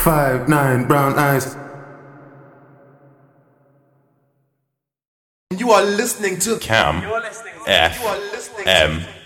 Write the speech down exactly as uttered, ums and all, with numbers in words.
five nine brown eyes. You are listening to Cam F M.